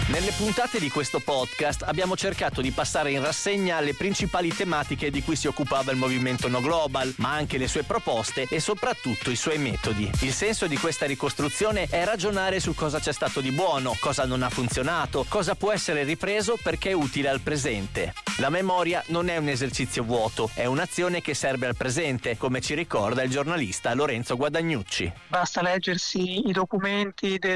Nelle puntate di questo podcast abbiamo cercato di passare in rassegna le principali tematiche di cui si occupava il movimento No Global, ma anche le sue proposte e soprattutto i suoi metodi. Il senso di questa ricostruzione è ragionare su cosa c'è stato di buono, cosa non ha funzionato, cosa può essere ripreso perché è utile al presente. La memoria non è un esercizio vuoto, è un'azione che serve al presente, come ci ricorda il giornalista Lorenzo Guadagnucci. Basta leggersi i documenti del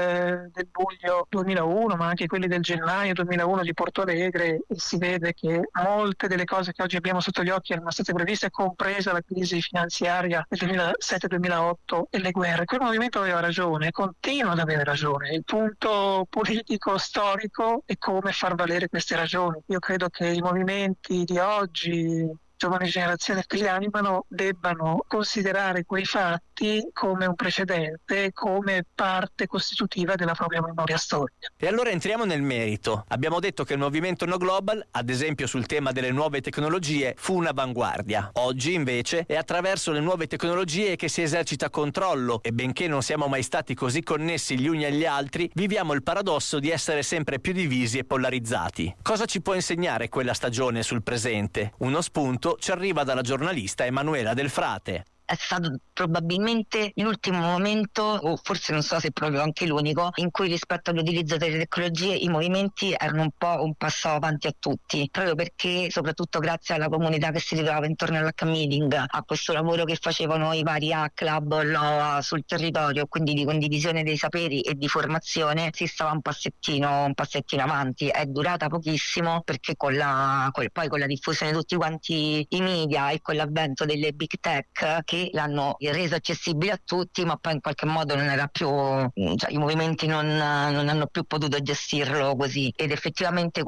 luglio 2001, ma anche quelli del gennaio 2001 di Porto Alegre, e si vede che molte delle cose che oggi abbiamo sotto gli occhi erano state previste, compresa la crisi finanziaria del 2007-2008 e le guerre. Quel movimento aveva ragione, continua ad avere ragione. Il punto politico, storico è come far valere queste ragioni. Io credo che i movimenti di oggi, giovani generazioni che li animano, debbano considerare quei fatti come un precedente, come parte costitutiva della propria memoria storica. E allora entriamo nel merito. Abbiamo detto che il movimento No Global, ad esempio sul tema delle nuove tecnologie, fu un'avanguardia. Oggi invece è attraverso le nuove tecnologie che si esercita controllo e benché non siamo mai stati così connessi gli uni agli altri, viviamo il paradosso di essere sempre più divisi e polarizzati. Cosa ci può insegnare quella stagione sul presente? Uno spunto ci arriva dalla giornalista Emanuela Del Frate. È stato probabilmente l'ultimo momento, o forse non so se proprio anche l'unico, in cui rispetto all'utilizzo delle tecnologie i movimenti erano un po' un passo avanti a tutti, proprio perché, soprattutto grazie alla comunità che si ritrovava intorno all'Hack Meeting, a questo lavoro che facevano i vari Hack Club sul territorio, quindi di condivisione dei saperi e di formazione, si stava un passettino avanti. È durata pochissimo perché poi con la diffusione di tutti quanti i media e con l'avvento delle big tech che l'hanno reso accessibile a tutti, ma poi in qualche modo non era più, i movimenti non hanno più potuto gestirlo così. Ed effettivamente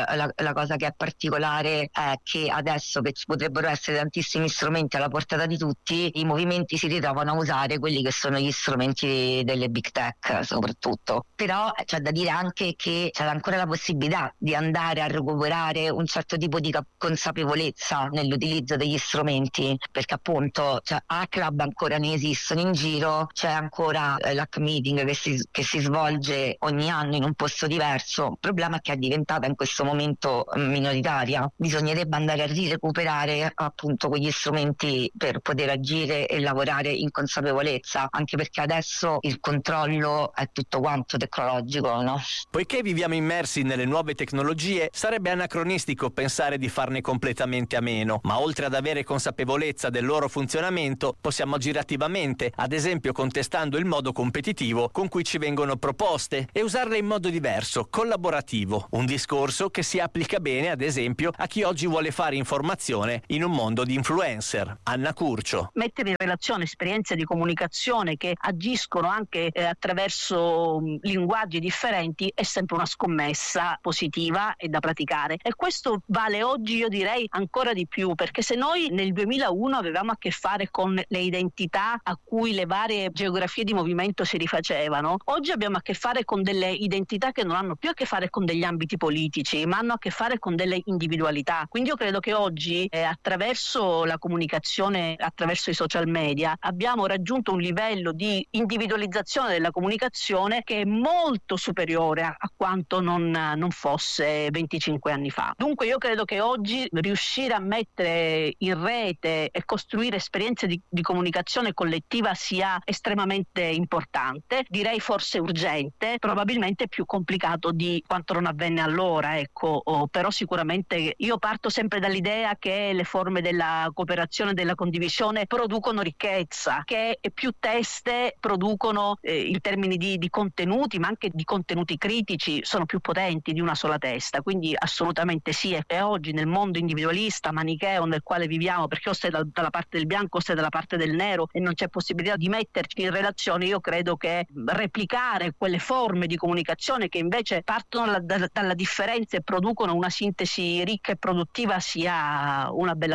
la cosa che è particolare è che adesso che ci potrebbero essere tantissimi strumenti alla portata di tutti, i movimenti si ritrovano a usare quelli che sono gli strumenti delle big tech soprattutto. Però c'è da dire anche che c'è ancora la possibilità di andare a recuperare un certo tipo di consapevolezza nell'utilizzo degli strumenti, perché appunto Hack Club ancora ne esistono in giro, c'è ancora l'Hack Meeting che si svolge ogni anno in un posto diverso. Il problema è che è diventata in questo momento minoritaria. Bisognerebbe andare a recuperare appunto quegli strumenti per poter agire e lavorare in consapevolezza, anche perché adesso il controllo è tutto quanto tecnologico, no? Poiché viviamo immersi nelle nuove tecnologie, sarebbe anacronistico pensare di farne completamente a meno, ma oltre ad avere consapevolezza del loro funzionamento, possiamo agire attivamente, ad esempio contestando il modo competitivo con cui ci vengono proposte e usarle in modo diverso, collaborativo, un discorso che si applica bene ad esempio a chi oggi vuole fare informazione in un mondo di influencer. Anna Curcio. Mettere in relazione esperienze di comunicazione che agiscono anche attraverso linguaggi differenti è sempre una scommessa positiva e da praticare, e questo vale oggi, io direi ancora di più, perché se noi nel 2001 avevamo a che fare con le identità a cui le varie geografie di movimento si rifacevano, oggi abbiamo a che fare con delle identità che non hanno più a che fare con degli ambiti politici, ma hanno a che fare con delle individualità. Quindi io credo che oggi attraverso la comunicazione, attraverso i social media, abbiamo raggiunto un livello di individualizzazione della comunicazione che è molto superiore a quanto non fosse 25 anni fa. Dunque io credo che oggi riuscire a mettere in rete e costruire esperienze di comunicazione collettiva sia estremamente importante, direi forse urgente, probabilmente più complicato di quanto non avvenne allora, però sicuramente io parto sempre dall'idea che le forme della cooperazione e della condivisione producono ricchezza, che più teste producono in termini di contenuti, ma anche di contenuti critici, sono più potenti di una sola testa. Quindi assolutamente sì, e oggi nel mondo individualista, manicheo nel quale viviamo, perché o stai dalla parte del bianco o stai dalla parte del nero e non c'è possibilità di metterci in relazione, io credo che replicare quelle forme di comunicazione che invece partono dalla differenza e producono una sintesi ricca e produttiva sia una bella